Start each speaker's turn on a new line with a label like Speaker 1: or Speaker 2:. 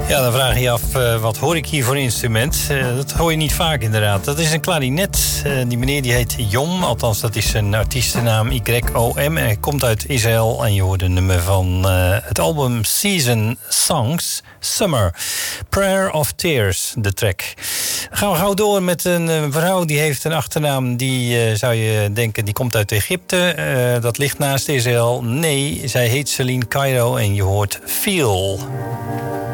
Speaker 1: Ja, dan vraag je je af, wat hoor ik hier voor instrument? Dat hoor je niet vaak inderdaad. Dat is een klarinet. Die meneer die heet Yom, althans dat is zijn artiestennaam Y-O-M. Hij komt uit Israël en je hoort een nummer van het album Season Songs, Summer. Prayer of Tears, de track. Dan gaan we gauw door met een vrouw die heeft een achternaam die zou je denken, die komt uit Egypte. Dat ligt naast Israël. Nee, zij heet Celine Cairo en je hoort Feel.